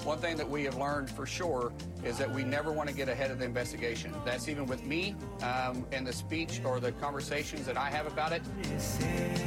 One thing that we have learned for sure is that we never want to get ahead of the investigation. That's even with me and the speech or the conversations that I have about it.